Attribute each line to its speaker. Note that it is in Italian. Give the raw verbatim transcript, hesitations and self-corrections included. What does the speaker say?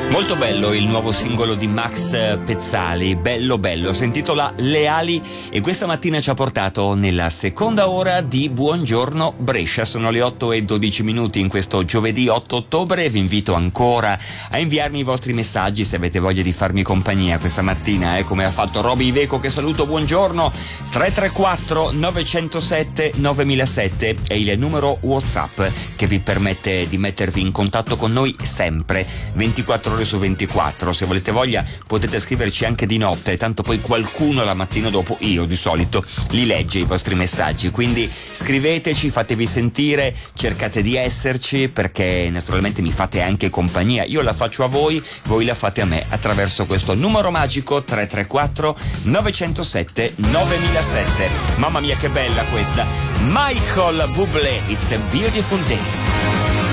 Speaker 1: Molto bello il nuovo singolo di Max Pezzali, bello bello, si intitola Le ali e questa mattina ci ha portato nella seconda ora di Buongiorno Brescia. Sono le otto e dodici minuti in questo giovedì otto ottobre. Vi invito ancora a inviarmi i vostri messaggi se avete voglia di farmi compagnia questa mattina, eh, come ha fatto Roby Iveco, che saluto, buongiorno. Tre tre quattro nove zero sette nove zero zero sette è il numero WhatsApp che vi permette di mettervi in contatto con noi sempre, ventiquattro ore su ventiquattro. Se volete voglia potete scriverci anche di notte, tanto poi qualcuno la mattina dopo, io di solito, li legge i vostri messaggi. Quindi scriveteci, fatevi sentire, cercate di esserci, perché naturalmente mi fate anche compagnia. Io la faccio a voi, voi la fate a me attraverso questo numero magico tre tre quattro nove zero sette nove zero zero sette. Mamma mia che bella questa, Michael Bublé, It's a Beautiful Day.